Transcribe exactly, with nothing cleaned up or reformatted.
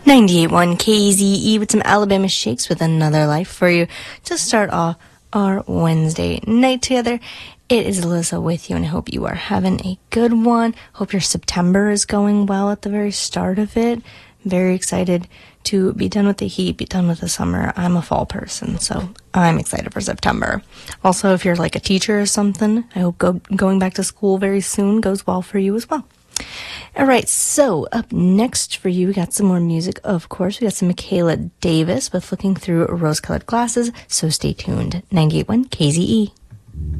ninety-eight point one K Z E with some Alabama Shakes with Another Life for you to start off our Wednesday night together. It is Alyssa with you, and I hope you are having a good one. Hope your September is going well at the very start of it. Very excited to be done with the heat, be done with the summer. I'm a fall person, so I'm excited for September. Also, if you're like a teacher or something, I hope go, going back to school very soon goes well for you as well. All right, so up next for you, we got some more music, of course. We got some Michaela Davis with Looking Through Rose-Colored Glasses, so stay tuned. ninety-eight point one K Z E.